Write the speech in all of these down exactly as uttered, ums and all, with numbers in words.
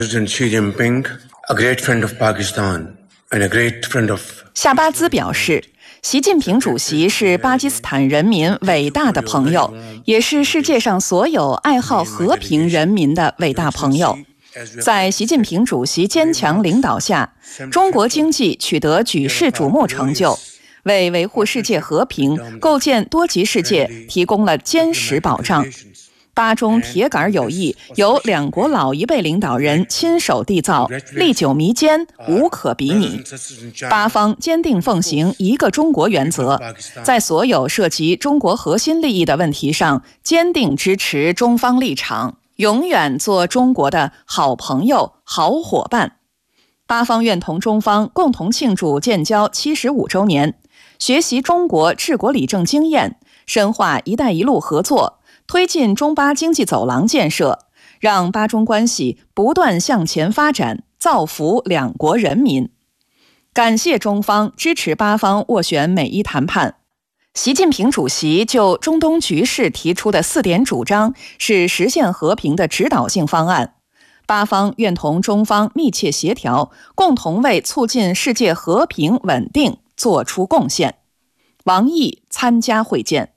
President Xi Jinping, a great friend of Pakistan and a great friend of 夏巴兹表示，习近平主席是巴基斯坦人民伟大的朋友，也是世界上所有爱好和平人民的伟大朋友。在习近平主席坚强领导下，中国经济取得举世瞩目成就，为维护世界和平、构建多极世界提供了坚实保障。巴中铁杆友谊由两国老一辈领导人亲手缔造，历久弥坚，无可比拟。巴方坚定奉行一个中国原则，在所有涉及中国核心利益的问题上，坚定支持中方立场，永远做中国的好朋友、好伙伴。巴方愿同中方共同庆祝建交七十五周年，学习中国治国理政经验，深化“一带一路”合作，推进中巴经济走廊建设，让巴中关系不断向前发展，造福两国人民。感谢中方支持巴方斡旋美伊谈判。习近平主席就中东局势提出的四点主张是实现和平的指导性方案，巴方愿同中方密切协调，共同为促进世界和平稳定做出贡献。王毅参加会见。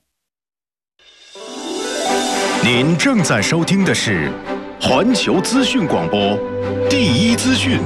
您正在收听的是环球资讯广播第一资讯。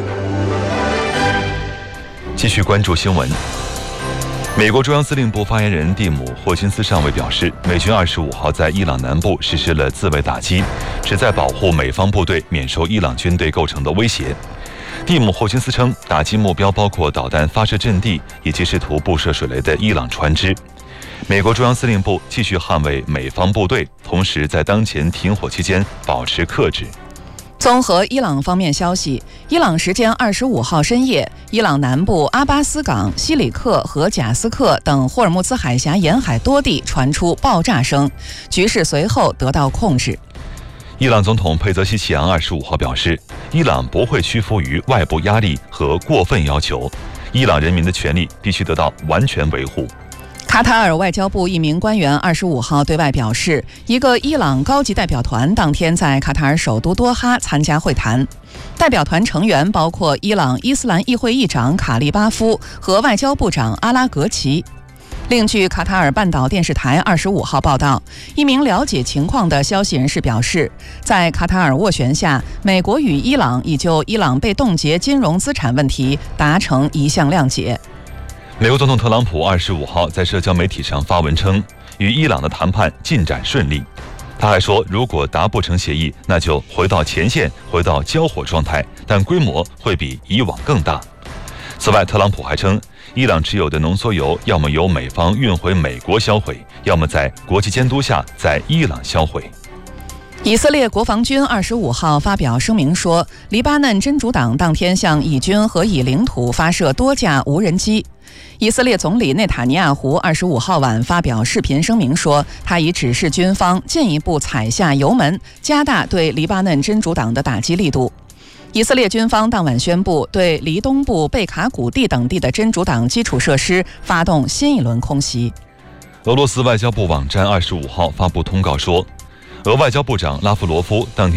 继续关注新闻。美国中央司令部发言人蒂姆·霍金斯上尉表示，美军二十五号在伊朗南部实施了自卫打击，旨在保护美方部队免受伊朗军队构成的威胁。蒂姆·霍金斯称，打击目标包括导弹发射阵地以及试图布设水雷的伊朗船只。美国中央司令部继续捍卫美方部队，同时在当前停火期间保持克制。 综合伊朗方面消息，伊朗时间二十五号深夜，伊朗南部阿巴斯港、西里克和贾斯克等霍尔木兹海峡沿海多地传出爆炸声，局势随后得到控制。 伊朗总统佩泽西奇扬二十五号表示，伊朗不会屈服于外部压力和过分要求，伊朗人民的权利必须得到完全维护。 卡塔尔外交部一名官员二十五号对外表示，一个伊朗高级代表团当天在卡塔尔首都多哈参加会谈，代表团成员包括伊朗伊斯兰议会议长卡利巴夫和外交部长阿拉格齐。另据卡塔尔半岛电视台二十五号报道，一名了解情况的消息人士表示，在卡塔尔斡旋下，美国与伊朗已就伊朗被冻结金融资产问题达成一项谅解。 美国总统特朗普二十五号在社交媒体上发文称，与伊朗的谈判进展顺利。他还说，如果达不成协议，那就回到前线，回到交火状态，但规模会比以往更大。此外，特朗普还称，伊朗持有的浓缩油要么由美方运回美国销毁，要么在国际监督下在伊朗销毁。 以色列国防军二十五号发表声明说，黎巴嫩真主党当天向以军和以领土发射多架无人机。以色列总理内塔尼亚胡二十五号晚发表视频声明说，他已指示军方进一步踩下油门，加大对黎巴嫩真主党的打击力度。以色列军方当晚宣布，对黎东部贝卡谷地等地的真主党基础设施发动新一轮空袭。 俄罗斯外交部网站二十五号发布通告说，俄外交部长拉夫罗夫当天